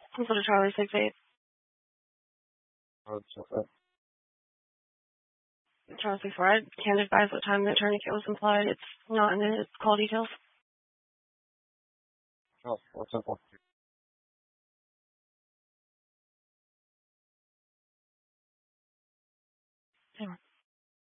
Equal to Charlie 6-8. Charlie 6-4. I can't advise what time the tourniquet was implied. It's not in the call details. Oh, what's up? Anyway.